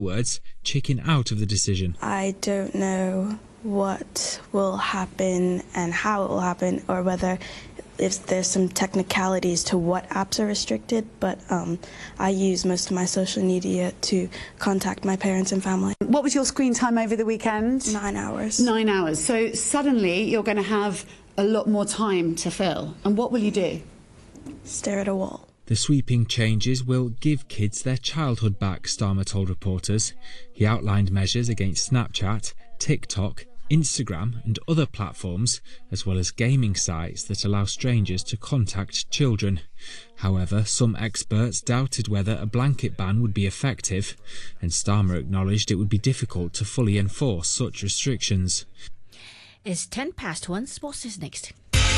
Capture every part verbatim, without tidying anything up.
words, chicken out of the decision. I don't know what will happen and how it will happen, or whether if there's some technicalities to what apps are restricted, but um, I use most of my social media to contact my parents and family. What was your screen time over the weekend? Nine hours. Nine hours. So suddenly you're going to have a lot more time to fill. And what will you do? Stare at a wall. The sweeping changes will give kids their childhood back, Starmer told reporters. He outlined measures against Snapchat, TikTok, Instagram and other platforms, as well as gaming sites that allow strangers to contact children. However, some experts doubted whether a blanket ban would be effective, and Starmer acknowledged it would be difficult to fully enforce such restrictions. It's ten past one. Sports is next.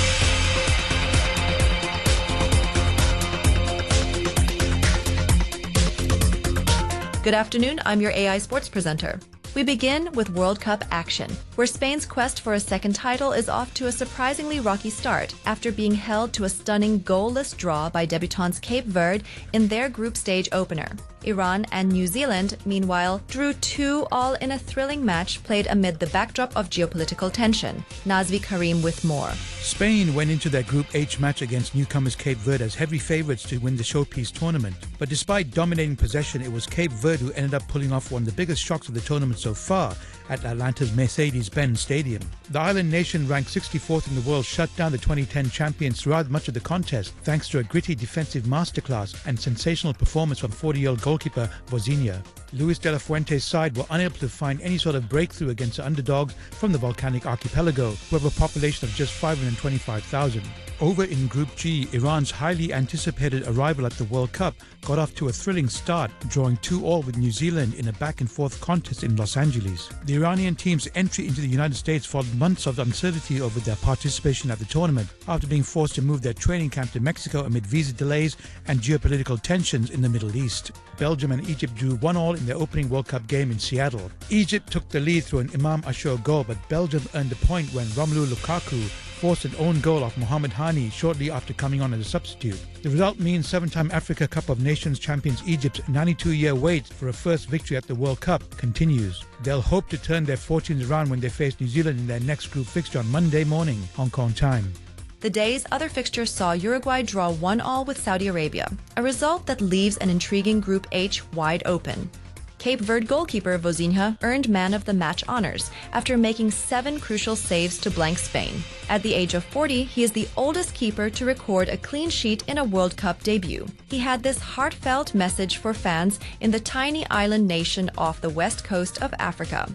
Good afternoon, I'm your A I Sports presenter. We begin with World Cup action, where Spain's quest for a second title is off to a surprisingly rocky start after being held to a stunning goalless draw by debutants Cape Verde in their group stage opener. Iran and New Zealand, meanwhile, drew two all in a thrilling match played amid the backdrop of geopolitical tension. Nazvi Karim with more. Spain went into their Group H match against newcomers Cape Verde as heavy favourites to win the showpiece tournament. But despite dominating possession, it was Cape Verde who ended up pulling off one of the biggest shocks of the tournament so far at Atlanta's Mercedes-Benz Stadium. The island nation, ranked sixty-fourth in the world, shut down the twenty ten champions throughout much of the contest thanks to a gritty defensive masterclass and sensational performance from forty-year-old goalkeeper Vozinha. Luis de la Fuente's side were unable to find any sort of breakthrough against the underdogs from the volcanic archipelago, who have a population of just five hundred twenty-five thousand. Over in Group G, Iran's highly anticipated arrival at the World Cup got off to a thrilling start, drawing two all with New Zealand in a back-and-forth contest in Los Angeles. The Iranian team's entry into the United States followed months of uncertainty over their participation at the tournament, after being forced to move their training camp to Mexico amid visa delays and geopolitical tensions in the Middle East. Belgium and Egypt drew one all in their opening World Cup game in Seattle. Egypt took the lead through an Imam Ashur goal, but Belgium earned the point when Romelu Lukaku forced an own goal off Mohamed Hani shortly after coming on as a substitute. The result means seven-time Africa Cup of Nations champions Egypt's ninety-two-year wait for a first victory at the World Cup continues. They'll hope to turn their fortunes around when they face New Zealand in their next group fixture on Monday morning, Hong Kong time. The day's other fixture saw Uruguay draw one all with Saudi Arabia, a result that leaves an intriguing Group H wide open. Cape Verde goalkeeper Vozinha earned man of the match honors after making seven crucial saves to blank Spain. At the age of forty, he is the oldest keeper to record a clean sheet in a World Cup debut. He had this heartfelt message for fans in the tiny island nation off the west coast of Africa.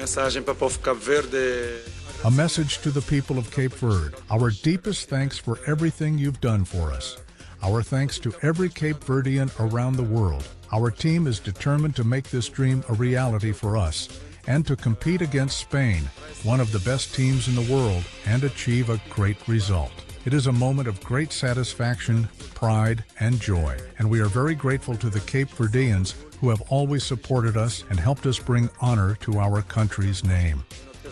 A message to the people of Cape Verde. Our deepest thanks for everything you've done for us. Our thanks to every Cape Verdean around the world. Our team is determined to make this dream a reality for us and to compete against Spain, one of the best teams in the world, and achieve a great result. It is a moment of great satisfaction, pride, and joy, and we are very grateful to the Cape Verdeans who have always supported us and helped us bring honor to our country's name.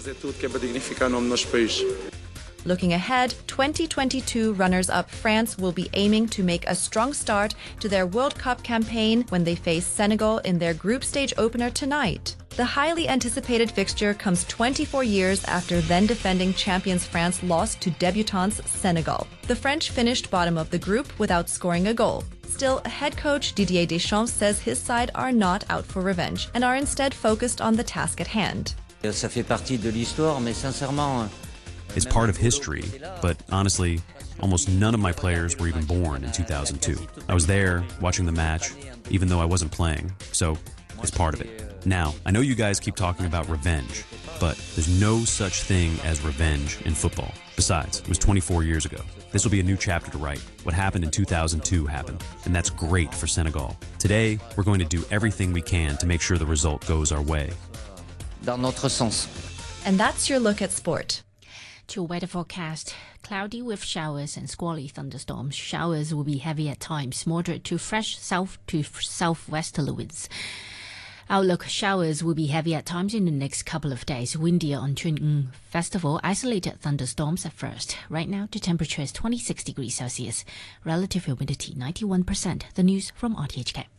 Looking ahead, twenty twenty-two runners-up France will be aiming to make a strong start to their World Cup campaign when they face Senegal in their group stage opener tonight. The highly anticipated fixture comes twenty-four years after then-defending champions France lost to debutantes Senegal. The French finished bottom of the group without scoring a goal. Still, head coach Didier Deschamps says his side are not out for revenge and are instead focused on the task at hand. Ça fait partie de l'histoire, mais sincèrement, it's part of history, but honestly, almost none of my players were even born in two thousand two. I was there watching the match, even though I wasn't playing, so it's part of it. Now, I know you guys keep talking about revenge, but there's no such thing as revenge in football. Besides, it was twenty-four years ago. This will be a new chapter to write. What happened in two thousand two happened, and that's great for Senegal. Today, we're going to do everything we can to make sure the result goes our way. Dans notre sens. And that's your look at sport. To weather forecast, cloudy with showers and squally thunderstorms. Showers will be heavy at times, moderate to fresh south to southwesterly winds. Outlook, showers will be heavy at times in the next couple of days. Windier on Chun Ng Festival, isolated thunderstorms at first. Right now, the temperature is twenty-six degrees Celsius. Relative humidity ninety-one percent. The news from R T H K.